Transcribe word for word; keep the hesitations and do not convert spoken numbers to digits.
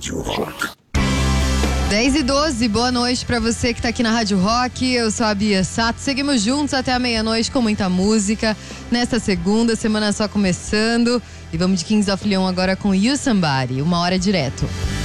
Rádio Rock. dez e doze, boa noite pra você que tá aqui na Rádio Rock. Eu sou a Bia Sato. Seguimos juntos até a meia-noite com muita música. Nesta segunda, semana só começando. E vamos de Kings of Leon agora com You Somebody, uma hora direto.